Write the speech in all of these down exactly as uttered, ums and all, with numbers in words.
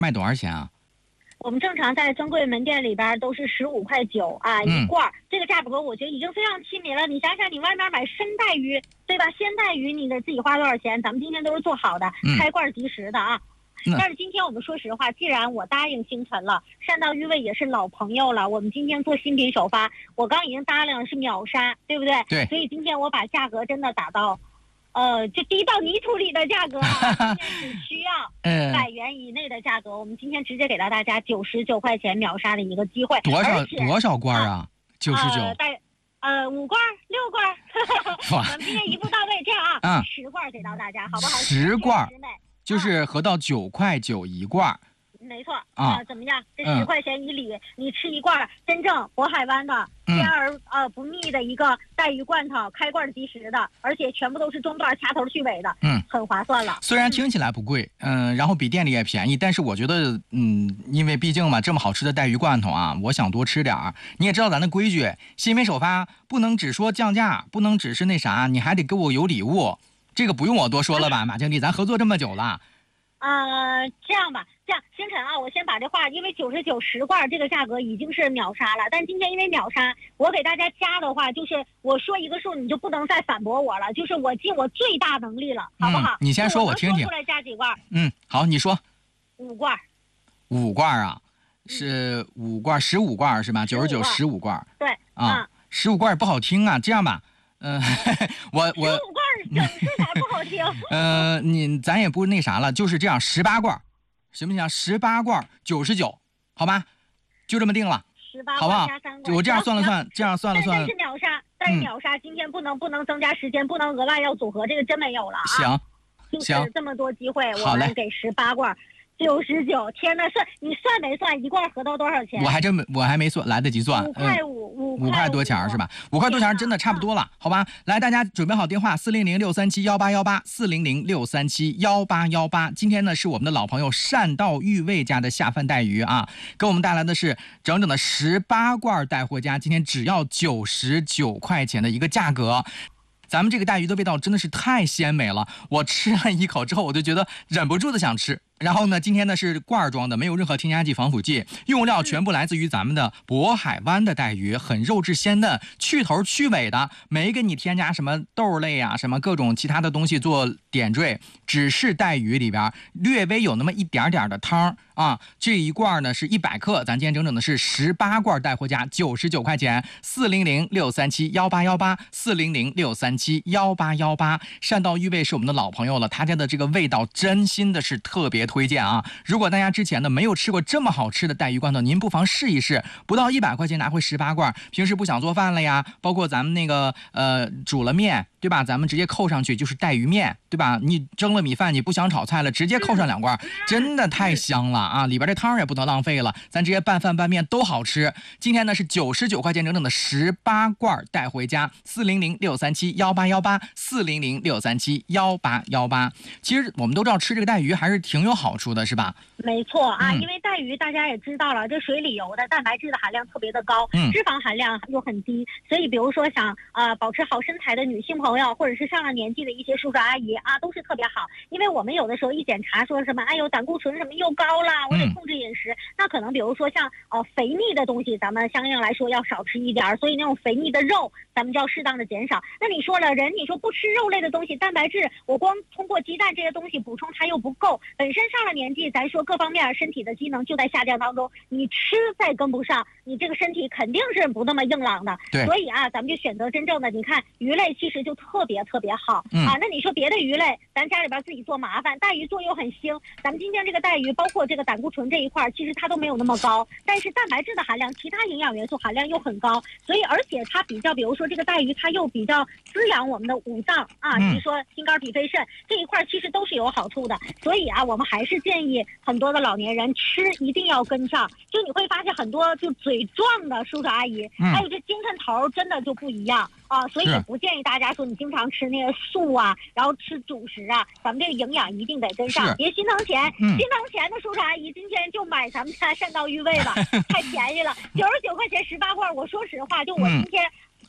卖多少钱啊？ 我们正常在专柜门店里边都是十五块九啊一罐、嗯，这个价格我觉得已经非常亲民了。你想想，你外面买生带鱼，对吧？鲜带鱼你得自己花多少钱？咱们今天都是做好的，嗯、开罐即食的啊。嗯、但是今天我们说实话，既然我答应星辰了，善道玉味也是老朋友了，我们今天做新品首发，我刚已经答应了是秒杀，对不对？ 对。 所以今天我把价格真的打到。呃，就低到泥土里的价格啊！今天只需要百元以内的价格，我们今天直接给到大家九十九块钱秒杀的一个机会。 多少多少罐啊？九十九。 带呃五罐六罐，我们今天一步到位，这样啊，嗯，十罐给到大家，好不好？ 十罐，就是合到九块九一罐。 没错啊、呃，怎么样？这十块钱以里、嗯，你吃一罐真正渤海湾的鲜而、嗯、呃不腻的一个带鱼罐头，开罐即食的，而且全部都是中段掐头去尾的，嗯，很划算了。 虽然听起来不贵，嗯、呃，然后比店里也便宜，但是我觉得，嗯，因为毕竟嘛，这么好吃的带鱼罐头啊，我想多吃点儿。你也知道咱的规矩，新品首发不能只说降价，不能只是那啥，你还得给我有礼物。这个不用我多说了吧，马经理，咱合作这么久了。 呃，这样吧，这样星辰啊，我先把这话，因为九十九十罐这个价格已经是秒杀了，但今天因为秒杀，我给大家加的话，就是我说一个数，你就不能再反驳我了，就是我尽我最大能力了，好不好？ 嗯、你先说，我听听。 说出来加几罐？ 嗯，好，你说。 五罐。 五罐啊，是五罐，十五罐是吧？九十九十五罐。 对。 啊，十五罐不好听啊，这样吧。嗯、呃，我我十五罐整数才不好听。 呃，你咱也不那啥了，就是这样，十八罐，行不行？十八罐九十九，好吧？就这么定了， 十八好不好？ 加三罐， 我这样算了算，这样算了算。 但是秒杀，但是秒杀，今天不能不能增加时间，不能额外要组合，这个真没有了啊。 行， 就是这么多机会，我们给十八罐。九十九，天呐，算你算没算一罐合到多少钱？ 我还真没，我还没算，来得及算。 五块五，五五块多钱是吧？五块多钱真的差不多了，好吧？来，大家准备好电话，四零零六三七幺八幺八，四零零六三七幺八幺八。今天呢是我们的老朋友善道玉味家的下饭带鱼啊，给我们带来的是整整的十八罐带货价，今天只要九十九块钱的一个价格。咱们这个带鱼的味道真的是太鲜美了，我吃了一口之后，我就觉得忍不住的想吃。然后呢，今天呢是罐装的，没有任何添加剂、防腐剂，用料全部来自于咱们的渤海湾的带鱼，很肉质鲜嫩，去头去尾的，没给你添加什么豆类啊、什么各种其他的东西做点缀，只是带鱼里边略微有那么一点点的汤啊。这一罐呢是一百克，咱今天整整的是十八罐带货价九十九块钱，四零零六三七幺八幺八，四零零六三七幺八幺八。善道玉味是我们的老朋友了，他家的这个味道真心的是特别推荐啊！如果大家之前呢没有吃过这么好吃的带鱼罐头，您不妨试一试，不到一百块钱拿回十八罐。平时不想做饭了呀，包括咱们那个呃煮了面，对吧？咱们直接扣上去就是带鱼面，对吧？你蒸了米饭，你不想炒菜了，直接扣上两罐，真的太香了啊！里边这汤也不能浪费了，咱直接拌饭拌面都好吃。今天呢是九十九块钱整整的十八罐带回家，四零零六三七幺八幺八，四零零六三七幺八幺八。其实我们都知道吃这个带鱼还是挺有好处的，是吧？ 没错啊、 嗯， 因为带鱼大家也知道了，这水里游的蛋白质的含量特别的高， 嗯， 脂肪含量又很低，所以比如说想呃保持好身材的女性朋友，或者是上了年纪的一些叔叔阿姨啊，都是特别好。因为我们有的时候一检查说什么，哎呦胆固醇什么又高啦，我得控制饮食。嗯、那可能比如说像呃肥腻的东西，咱们相应来说要少吃一点，所以那种肥腻的肉，咱们就要适当的减少。那你说了，人你说不吃肉类的东西，蛋白质我光通过鸡蛋这些东西补充它又不够，本身上了年纪，咱说各方面身体的机能就在下降当中，你吃再跟不上，你这个身体肯定是不那么硬朗的。 对， 所以啊，咱们就选择真正的，你看鱼类其实就特别特别好、 嗯、 啊。那你说别的鱼类，咱家里边自己做麻烦，带鱼做又很腥。咱们今天这个带鱼，包括这个胆固醇这一块，其实它都没有那么高，但是蛋白质的含量、其他营养元素含量又很高，所以而且它比较，比如说这个带鱼，它又比较滋养我们的五脏啊，比如说心肝脾肺肾这一块，其实都是有好处的。所以啊，我们还是建议很多的老年人吃一定要跟上。就你会发现很多就嘴壮的叔叔阿姨， 嗯、 还有这精神头真的就不一样啊，所以也不建议大家说你经常吃那个素啊，然后吃主食啊，咱们这个营养一定得跟上，别心疼钱、嗯，心疼钱的叔叔阿姨今天就买咱们家善道玉味吧，太便宜了，九十九块钱十八罐。我说实话，就我今天。嗯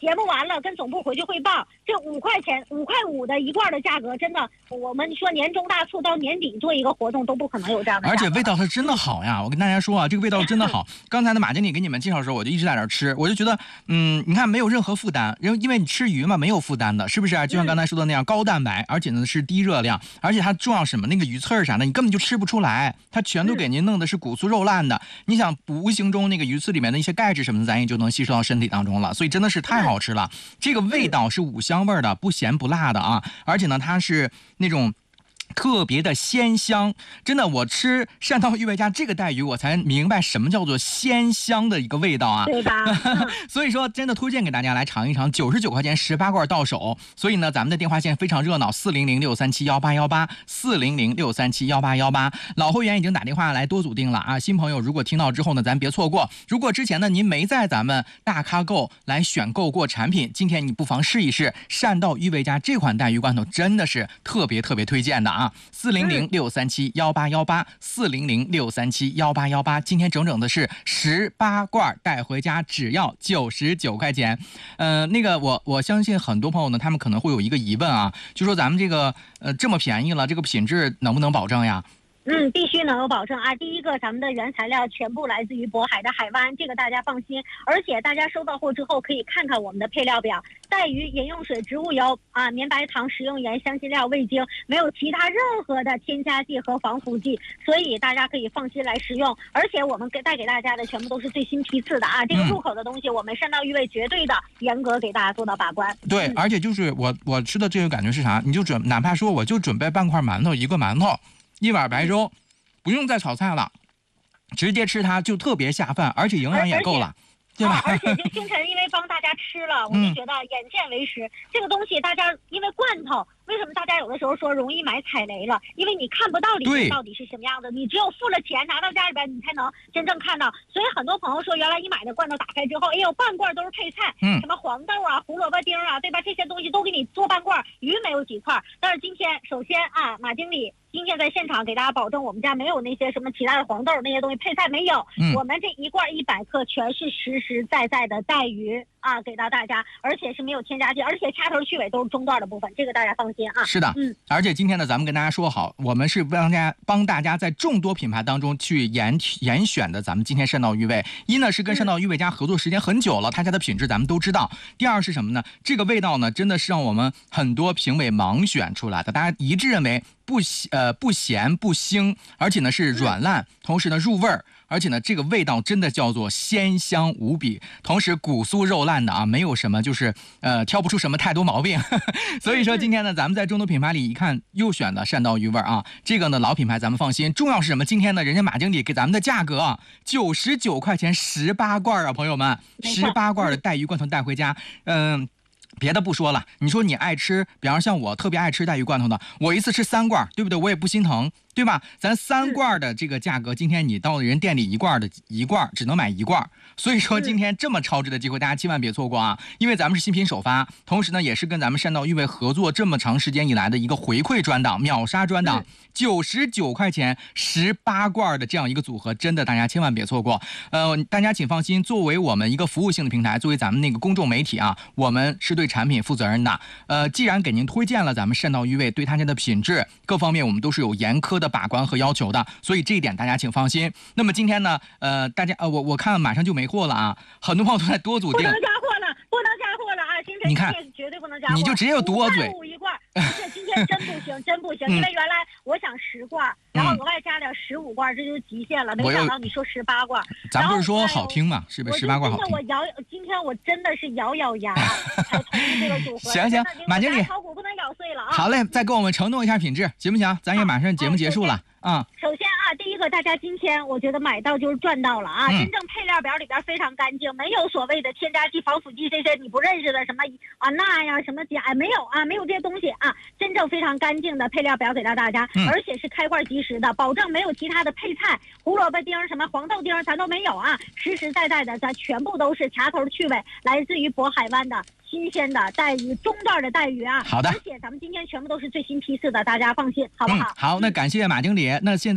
节目完了跟总部回去汇报，这五块钱五块五的一罐的价格，真的我们说年终大促到年底做一个活动都不可能有这样的价格。 而且味道是真的好呀！我跟大家说啊，这个味道真的好。刚才的马经理给你们介绍的时候，我就一直在那儿吃，我就觉得，嗯，你看没有任何负担，因为因为你吃鱼嘛，没有负担的，是不是？就像刚才说的那样，高蛋白，而且呢是低热量，而且它重要什么？那个鱼刺儿啥的，你根本就吃不出来，它全都给您弄的是骨酥肉烂的。你想，无形中那个鱼刺里面的一些钙质什么的，咱也就能吸收到身体当中了，所以真的是太好吃了。这个味道是五香味的，不咸不辣的啊，而且呢，它是那种特别的鲜香，真的，我吃汕道誉味家这个带鱼，我才明白什么叫做鲜香的一个味道啊， 对吧？ 所以说，真的推荐给大家来尝一尝，九十九块钱十八罐到手。所以呢，咱们的电话线非常热闹，四零零六三七幺八幺八，四零零六三七幺八幺八。老会员已经打电话来多组定了啊，新朋友如果听到之后呢，咱别错过。如果之前呢您没在咱们大咖购来选购过产品，今天你不妨试一试汕道誉味家这款带鱼罐头，真的是特别特别推荐的啊。四零零六三七幺八幺八，四零零六三七幺八幺八，今天整整的是十八罐带回家，只要九十九块钱。呃，那个我我相信很多朋友呢，他们可能会有一个疑问啊，就说咱们这个呃这么便宜了，这个品质能不能保证呀？ 嗯，必须能有保证啊！第一个，咱们的原材料全部来自于渤海的海湾，这个大家放心。而且大家收到货之后可以看看我们的配料表：带鱼、饮用水、植物油啊、绵白糖、食用盐、香辛料、味精，没有其他任何的添加剂和防腐剂，所以大家可以放心来食用。而且我们给带给大家的全部都是最新批次的啊！这个入口的东西，我们汕道誉味绝对的严格给大家做到把关。 对，嗯、而且就是我我吃的这个感觉是啥？你就准哪怕说我就准备半块馒头，一个馒头。一碗白粥，不用再炒菜了，直接吃它就特别下饭，而且营养也够了，对吧？ 啊、而且就星辰因为帮大家吃了，我就觉得眼见为实。嗯、这个东西大家因为罐头，为什么大家有的时候说容易买踩雷了？因为你看不到里面到底是什么样的，你只有付了钱拿到家里边，你才能真正看到。所以很多朋友说，原来你买的罐头打开之后，哎呦，半罐都是配菜，嗯，什么黄豆啊、胡萝卜丁啊，对吧？这些东西都给你做半罐，鱼没有几块。但是今天，首先啊，马经理。今天在现场给大家保证，我们家没有那些什么其他的黄豆那些东西配菜没有，嗯、我们这一罐一百克全是实实在在的带鱼啊，给到大家，而且是没有添加剂，而且掐头去尾都是中段的部分，这个大家放心啊。 是的，嗯，而且今天呢，咱们跟大家说好，我们是帮大家帮大家在众多品牌当中去严严选的，咱们今天汕道誉味，一呢是跟汕道誉味家合作时间很久了，他家的品质咱们都知道。第二是什么呢？这个味道呢，真的是让我们很多评委盲选出来的，大家一致认为。不呃不咸不腥，而且呢是软烂，同时呢入味儿，而且呢这个味道真的叫做鲜香无比，同时骨酥肉烂的啊，没有什么就是呃挑不出什么太多毛病。所以说今天呢，咱们在众多品牌里一看又选的汕道鱼味啊，这个呢老品牌咱们放心。重要是什么？今天呢人家马经理给咱们的价格啊，九十九块钱十八罐啊，朋友们，十八罐的带鱼罐头带回家，嗯、呃。别的不说了，你说你爱吃，比方像我特别爱吃带鱼罐头的，我一次吃三罐，对不对？我也不心疼，对吧？咱三罐的这个价格，今天你到人店里一罐的一罐只能买一罐，所以说今天这么超值的机会，大家千万别错过啊！因为咱们是新品首发，同时呢也是跟咱们汕道誉味合作这么长时间以来的一个回馈专档、秒杀专档，九十九块钱十八罐的这样一个组合，真的大家千万别错过。呃，大家请放心，作为我们一个服务性的平台，作为咱们那个公众媒体啊，我们是对产品负责任的。呃，既然给您推荐了咱们汕道誉味，对它家的品质各方面我们都是有严苛的把关和要求的，所以这一点大家请放心。那么今天呢，呃，大家呃，我我看马上就没货了啊，很多朋友都在多组订， 不能加货了，不能加货了啊！星辰， 你看绝对不能加货， 你就直接堵我嘴。 五一罐，而且今天真不行，真不行，因为原来我想十罐，然后额外加点十五罐，这就是极限了。没想到你说十八罐， 咱不是说好听嘛，是不是十八罐好听？ 我咬，今天我真的是咬咬牙才同意这个组合。 行行，马经理， 炒股不能咬碎了啊！ 好嘞，再跟我们承诺一下品质，行不行？咱也马上节目结束了。啊、 嗯，首先啊，第一个，大家今天我觉得买到就是赚到了啊！嗯、真正配料表里边非常干净，没有所谓的添加剂、防腐剂这些你不认识的什么啊钠呀、什么钾，没有啊，没有这些东西啊！真正非常干净的配料表给到大家，嗯、而且是开罐即食的，保证没有其他的配菜、胡萝卜丁、什么黄豆丁咱都没有啊，实实在在的，咱全部都是掐头去尾，来自于渤海湾的。新鲜的带鱼，中段的带鱼啊！ 好的， 而且咱们今天全部都是最新批次的，大家放心，好不好？ 嗯、好，那感谢马经理。那现在还有最。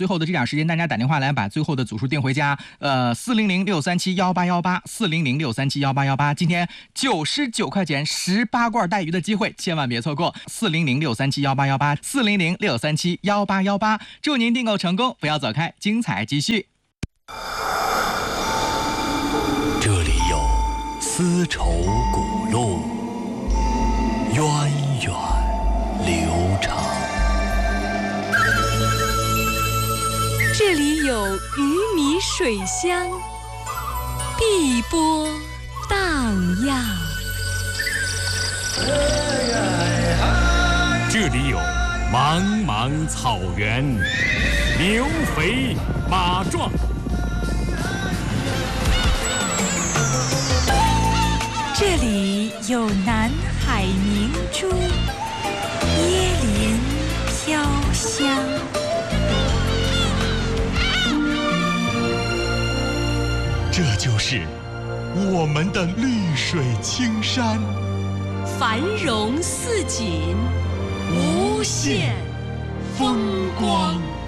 最后的这点时间，大家打电话来把最后的组数订回家。呃，四零零六三七幺八幺八，四零零六三七幺八幺八。今天九十九块钱十八罐带鱼的机会，千万别错过。四零零六三七幺八幺八，四零零六三七幺八幺八。祝您订购成功，不要走开，精彩继续。 这里有丝绸古路，源远流长。 这里有鱼米水乡，碧波荡漾。 这里有茫茫草原，牛肥马壮。 这里有南海明珠，椰林飘香。 这就是我们的绿水青山， 繁荣似锦，无限风光。